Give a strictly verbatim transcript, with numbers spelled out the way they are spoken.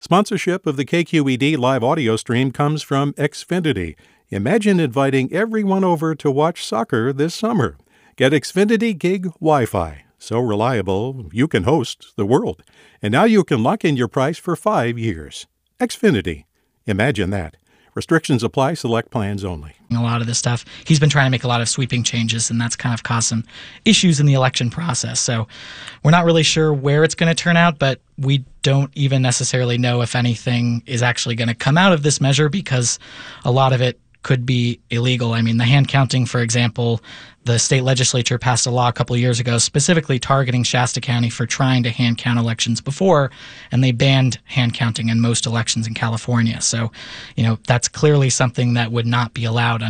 Sponsorship of the K Q E D live audio stream comes from Xfinity. Imagine inviting everyone over to watch soccer this summer. Get Xfinity Gig Wi-Fi. So reliable, you can host the world. And now you can lock in your price for five years. Xfinity. Imagine that. Restrictions apply. Select plans only. A lot of this stuff, he's been trying to make a lot of sweeping changes, and that's kind of caused some issues in the election process. So we're not really sure where it's going to turn out, but we don't even necessarily know if anything is actually going to come out of this measure because a lot of it could be illegal. I mean, the hand counting, for example, the state legislature passed a law a couple of years ago specifically targeting Shasta County for trying to hand count elections before, and they banned hand counting in most elections in California. So, you know, that's clearly something that would not be allowed